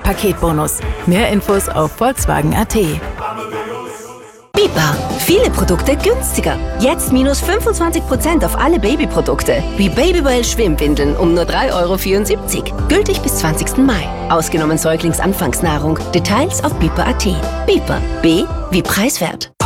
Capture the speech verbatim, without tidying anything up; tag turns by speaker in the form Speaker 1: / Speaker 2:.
Speaker 1: Paketbonus. Mehr Infos auf Volkswagen punkt at.
Speaker 2: Bipa. Viele Produkte günstiger. Jetzt minus fünfundzwanzig Prozent auf alle Babyprodukte. Wie Babywell Schwimmwindeln um nur drei Euro vierundsiebzig. Gültig bis zwanzigsten Mai. Ausgenommen Säuglingsanfangsnahrung. Details auf bipa punkt at. Bipa. B wie preiswert.